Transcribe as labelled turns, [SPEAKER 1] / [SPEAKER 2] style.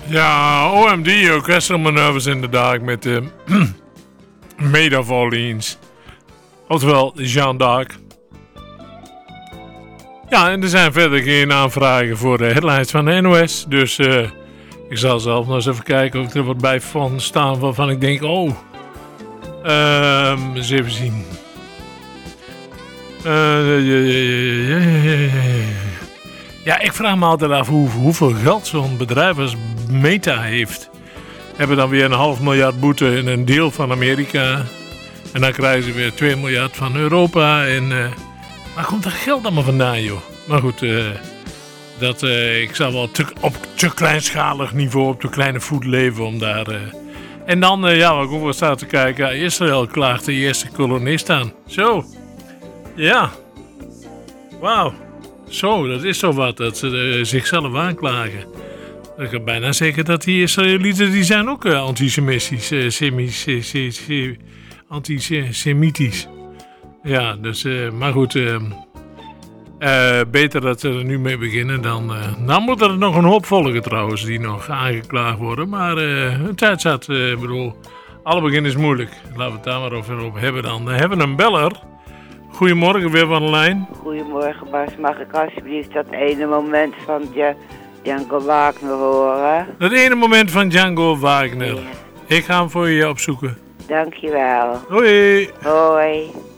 [SPEAKER 1] Ja, OMD, Orchestral Manoeuvres in the Dark met Made of Orleans. Oftewel, Jeanne d'Arc. Ja, en er zijn verder geen aanvragen voor de headlines van de NOS. Dus ik zal zelf nog eens even kijken of ik er wat bij van staan waarvan ik denk, eens even zien. Ja, ik vraag me altijd af hoeveel geld zo'n bedrijf als Meta heeft. Hebben dan weer $500 miljoen boete in een deel van Amerika. En dan krijgen ze weer 2 miljard van Europa. En waar komt dat geld allemaal vandaan, joh? Maar goed, ik zal wel op te kleinschalig niveau, op te kleine voet leven om daar... En dan, wat ik ook wel sta te kijken, Israël klaagt de eerste kolonist aan. Zo, ja, wauw. Zo, dat is zo wat, dat ze zichzelf aanklagen. Ik kan bijna zeggen dat die Israëlieten, die zijn ook antisemitisch. Ja, dus, maar goed, beter dat ze er nu mee beginnen dan... nou moet er nog een hoop volgen trouwens, die nog aangeklaagd worden. Maar een tijd zat, ik bedoel, alle begin is moeilijk. Laten we het daar maar over hebben dan. We hebben een beller. Goedemorgen, weer van de lijn.
[SPEAKER 2] Goedemorgen Bas, mag ik alsjeblieft dat ene moment van Django Wagner horen?
[SPEAKER 1] Dat ene moment van Django Wagner. Ja. Ik ga hem voor je opzoeken.
[SPEAKER 2] Dankjewel.
[SPEAKER 1] Hoi.
[SPEAKER 2] Hoi.